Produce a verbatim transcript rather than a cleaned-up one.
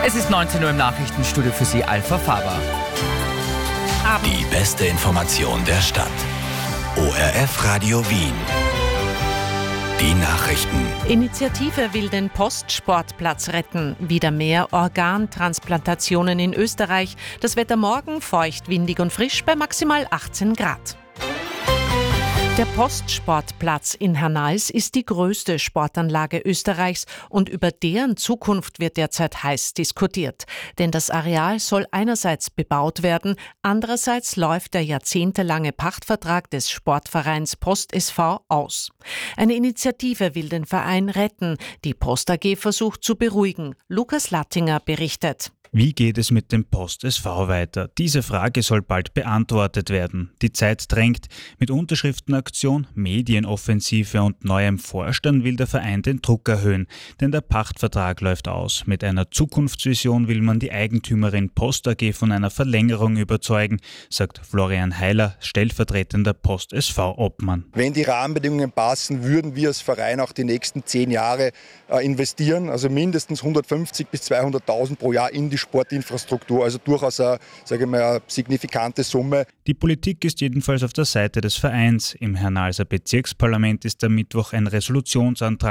Es ist neunzehn Uhr im Nachrichtenstudio, für Sie Alpha Faber. Die beste Information der Stadt. O R F Radio Wien. Die Nachrichten. Initiative will den Postsportplatz retten. Wieder mehr Organtransplantationen in Österreich. Das Wetter morgen feucht, windig und frisch bei maximal achtzehn Grad. Der Postsportplatz in Hernals ist die größte Sportanlage Österreichs und über deren Zukunft wird derzeit heiß diskutiert. Denn das Areal soll einerseits bebaut werden, andererseits läuft der jahrzehntelange Pachtvertrag des Sportvereins Post S V aus. Eine Initiative will den Verein retten. Die Post A G versucht zu beruhigen. Lukas Lattinger berichtet. Wie geht es mit dem Post S V weiter? Diese Frage soll bald beantwortet werden. Die Zeit drängt. Mit Unterschriftenaktion, Medienoffensive und neuem Vorstand will der Verein den Druck erhöhen, denn der Pachtvertrag läuft aus. Mit einer Zukunftsvision will man die Eigentümerin Post A G von einer Verlängerung überzeugen, sagt Florian Heiler, stellvertretender Post S V-Obmann. Wenn die Rahmenbedingungen passen, würden wir als Verein auch die nächsten zehn Jahre äh, investieren, also mindestens hundertfünfzig bis zweihunderttausend pro Jahr in die Sportinfrastruktur, also durchaus eine, sage ich mal, eine signifikante Summe. Die Politik ist jedenfalls auf der Seite des Vereins. Im Hernalser Bezirksparlament ist am Mittwoch ein Resolutionsantrag